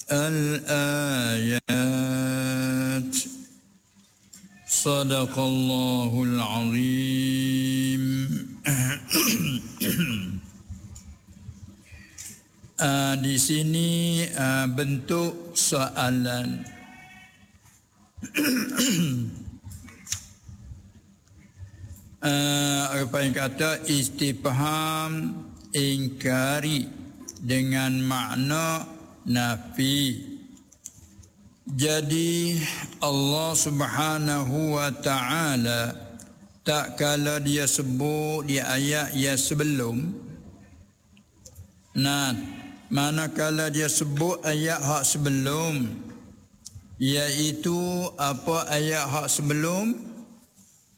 الآيات صدق الله العظيم. Di sini bentuk soalan. Apa yang kata istifham ingkari dengan makna nafi. Jadi Allah Subhanahu wa taala tak kala dia sebut di ayat yang sebelum, manakala dia sebut ayat hak sebelum, iaitu apa ayat hak sebelum?